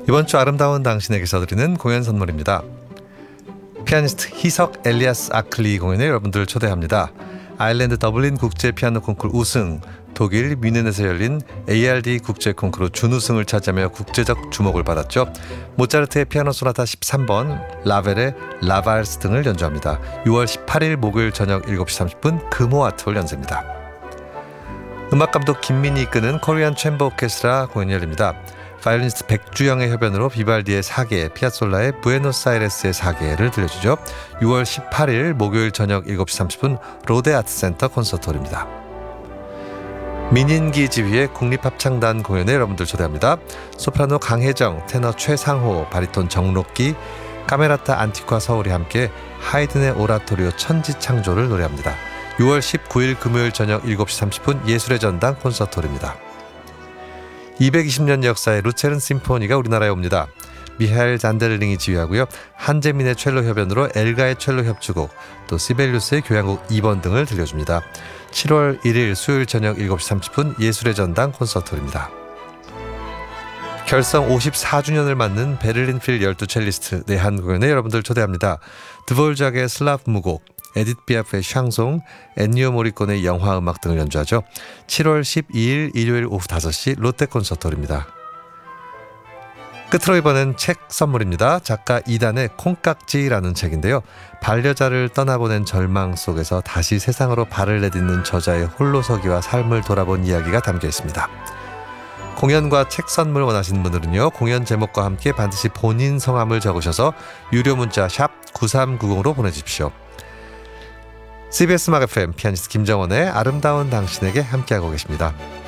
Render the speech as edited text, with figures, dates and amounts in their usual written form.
이번 주 아름다운 당신에게서 드리는 공연 선물입니다. 피아니스트 희석 엘리아스 아클리 공연에 여러분들 초대합니다. 아일랜드 더블린 국제 피아노 콩쿠르 우승, 독일 뮌헨에서 열린 ARD 국제 콩쿠르 준우승을 차지하며 국제적 주목을 받았죠. 모차르트의 피아노 소나타 13번, 라벨의 라발스 등을 연주합니다. 6월 18일 목요일 저녁 7시 30분 금호 아트홀 연세입니다. 음악감독 김민희 이끄는 코리안 챔버 오케스트라 공연이 열립니다. 바이올리니스트 백주영의 협연으로 비발디의 4개, 피아솔라의 부에노스아이레스의 4개를 들려주죠. 6월 18일 목요일 저녁 7시 30분 로데 아트센터 콘서트홀입니다. 민인기 지휘의 국립합창단 공연에 여러분들 초대합니다. 소프라노 강혜정, 테너 최상호, 바리톤 정록기, 카메라타 안티과 서울이 함께 하이든의 오라토리오 천지창조를 노래합니다. 6월 19일 금요일 저녁 7시 30분 예술의 전당 콘서트홀입니다. 220년 역사의 루체른 심포니가 우리나라에 옵니다. 미하엘 잔데르링이 지휘하고요. 한재민의 첼로 협연으로 엘가의 첼로 협주곡, 또 시벨리우스의 교향곡 2번 등을 들려줍니다. 7월 1일 수요일 저녁 7시 30분 예술의 전당 콘서트홀입니다. 결성 54주년을 맞는 베를린 필 12첼리스트 내한 공연에 여러분들 초대합니다. 드볼작의 슬라브 무곡, 에디트 피아프의 샹송, 엔니오 모리콘의 영화 음악 등을 연주하죠. 7월 12일 일요일 오후 5시 롯데 콘서트홀입니다. 끝으로 이번엔 책 선물입니다. 작가 이단의 콩깍지라는 책인데요. 반려자를 떠나보낸 절망 속에서 다시 세상으로 발을 내딛는 저자의 홀로서기와 삶을 돌아본 이야기가 담겨 있습니다. 공연과 책 선물 원하시는 분들은요. 공연 제목과 함께 반드시 본인 성함을 적으셔서 유료 문자 샵 9390으로 보내주십시오. CBS 음악 FM 피아니스트 김정원의 아름다운 당신에게 함께하고 계십니다.